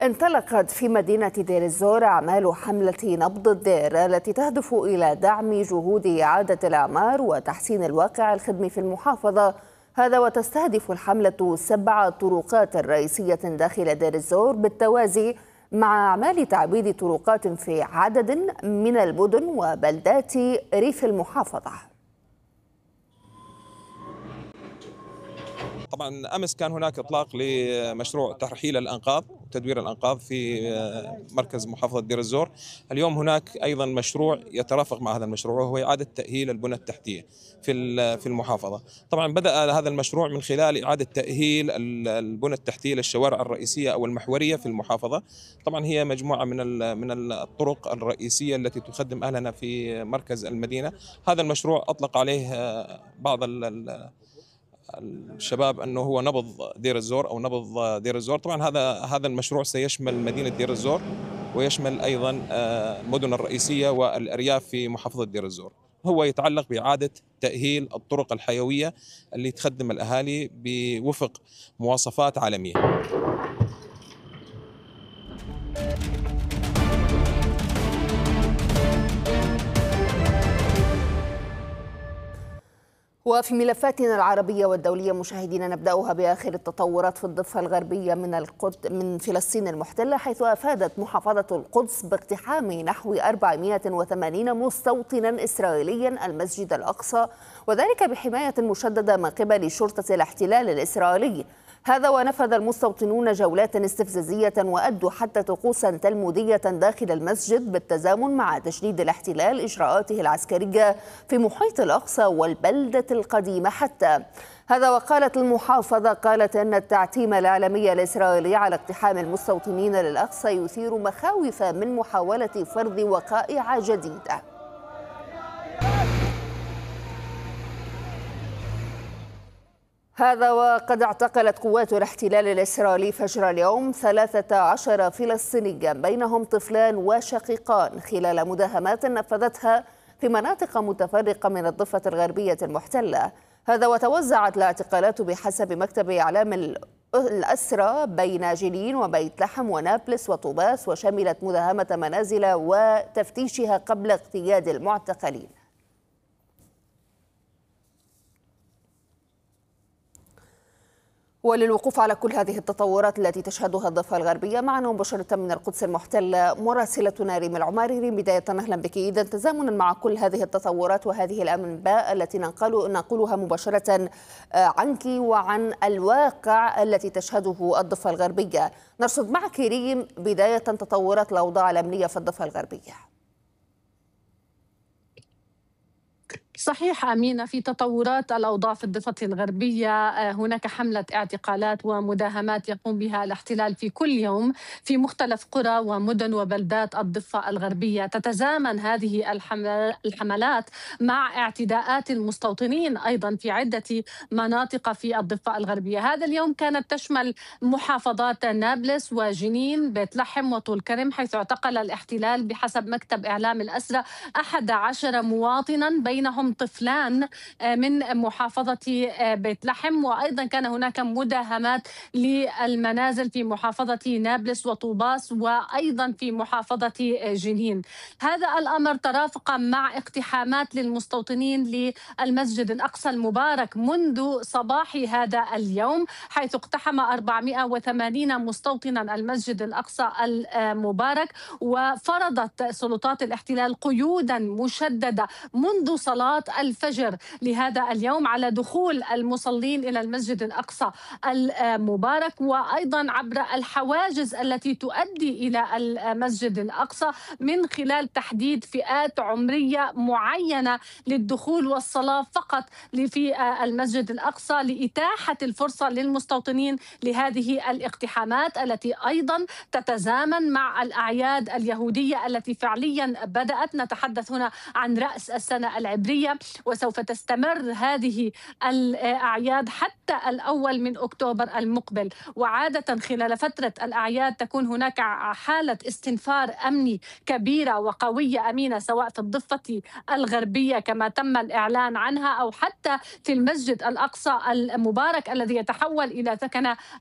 انطلقت في مدينة دير الزور أعمال حملة نبض الدير التي تهدف إلى دعم جهود إعادة الأعمار وتحسين الواقع الخدمي في المحافظة. هذا وتستهدف الحملة 7 طرقات رئيسية داخل دير الزور بالتوازي مع أعمال تعبيد طرقات في عدد من المدن وبلدات ريف المحافظة. طبعا امس كان هناك اطلاق لمشروع ترحيل الانقاض وتدوير الانقاض في مركز محافظه دير الزور. اليوم هناك ايضا مشروع يترافق مع هذا المشروع وهو اعاده تاهيل البنى التحتيه في المحافظه. طبعا بدا هذا المشروع من خلال اعاده تاهيل البنى التحتيه للشوارع الرئيسيه او المحوريه في المحافظه. طبعا هي مجموعه من الطرق الرئيسيه التي تخدم اهلنا في مركز المدينه. هذا المشروع اطلق عليه بعض الشباب انه هو نبض دير الزور او نبض دير الزور. طبعا هذا المشروع سيشمل مدينه دير الزور ويشمل ايضا المدن الرئيسيه والارياف في محافظه دير الزور. هو يتعلق باعاده تاهيل الطرق الحيويه اللي تخدم الاهالي بوفق مواصفات عالميه. وفي ملفاتنا العربية والدولية مشاهدينا نبدأها بآخر التطورات في الضفة الغربية من فلسطين المحتلة، حيث أفادت محافظة القدس باقتحام نحو 480 مستوطنا إسرائيليا المسجد الأقصى، وذلك بحماية مشددة من قبل شرطة الاحتلال الإسرائيلي. هذا ونفذ المستوطنون جولات استفزازية وأدوا حتى طقوسا تلمودية داخل المسجد بالتزامن مع تشديد الاحتلال إجراءاته العسكرية في محيط الأقصى والبلدة القديمة حتى. هذا وقالت المحافظة أن التعتيم الإعلامي الإسرائيلي على اقتحام المستوطنين للأقصى يثير مخاوف من محاولة فرض وقائع جديدة. هذا وقد اعتقلت قوات الاحتلال الإسرائيلي فجر اليوم 13 فلسطينيا بينهم طفلان وشقيقان خلال مداهمات نفذتها في مناطق متفرقة من الضفة الغربية المحتلة. هذا وتوزعت الاعتقالات بحسب مكتب إعلام الأسرى بين جنين وبيت لحم ونابلس وطوباس، وشملت مداهمة منازل وتفتيشها قبل اقتياد المعتقلين. وللوقوف على كل هذه التطورات التي تشهدها الضفة الغربية معنا مباشرة من القدس المحتلة مراسلتنا ريم العماري. ريم، بداية أهلا بك. إذا تزامنا مع كل هذه التطورات وهذه الأنباء التي ننقلها مباشرة عنك وعن الواقع التي تشهده الضفة الغربية، نرصد معك ريم بداية تطورات الأوضاع الأمنية في الضفة الغربية. صحيح أمينة، في تطورات الأوضاع في الضفة الغربية هناك حملة اعتقالات ومداهمات يقوم بها الاحتلال في كل يوم في مختلف قرى ومدن وبلدات الضفة الغربية. تتزامن هذه الحملات مع اعتداءات المستوطنين أيضا في عدة مناطق في الضفة الغربية. هذا اليوم كانت تشمل محافظات نابلس وجنين بيت لحم وطول كرم، حيث اعتقل الاحتلال بحسب مكتب إعلام الأسرى 11 مواطنا بينهم طفلان من محافظة بيت لحم، وأيضا كان هناك مداهمات للمنازل في محافظة نابلس وطوباس وأيضا في محافظة جنين. هذا الأمر ترافق مع اقتحامات للمستوطنين للمسجد الأقصى المبارك منذ صباح هذا اليوم، حيث اقتحم 480 مستوطنا المسجد الأقصى المبارك، وفرضت سلطات الاحتلال قيودا مشددة منذ صلاة الفجر لهذا اليوم على دخول المصلين إلى المسجد الأقصى المبارك، وأيضا عبر الحواجز التي تؤدي إلى المسجد الأقصى من خلال تحديد فئات عمرية معينة للدخول والصلاة فقط في المسجد الأقصى، لإتاحة الفرصة للمستوطنين لهذه الاقتحامات التي أيضا تتزامن مع الأعياد اليهودية التي فعليا بدأت. نتحدث هنا عن رأس السنة العبرية، وسوف تستمر هذه الأعياد حتى الأول من أكتوبر المقبل. وعادة خلال فترة الأعياد تكون هناك حالة استنفار أمني كبيرة وقوية أمينة، سواء في الضفة الغربية كما تم الإعلان عنها أو حتى في المسجد الأقصى المبارك الذي يتحول إلى ثكنة